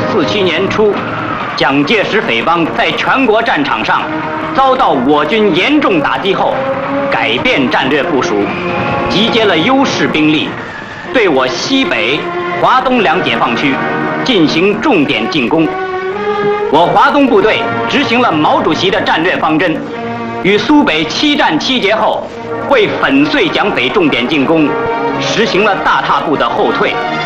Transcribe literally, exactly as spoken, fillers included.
四七年初，蒋介石匪帮在全国战场上遭到我军严重打击后，改变战略部署，集结了优势兵力，对我西北、华东两解放区进行重点进攻。我华东部队执行了毛主席的战略方针，与苏北七战七捷后，为粉碎蒋匪重点进攻，实行了大踏步的后退。